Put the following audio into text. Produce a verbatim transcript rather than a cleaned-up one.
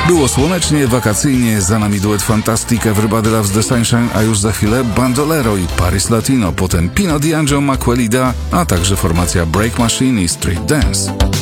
Było słonecznie, wakacyjnie, za nami duet Fantastic, Everybody Loves the Sunshine, a już za chwilę Bandolero i Paris Latino, potem Pino D'Angelo, Maquelida, a także formacja Break Machine i Street Dance.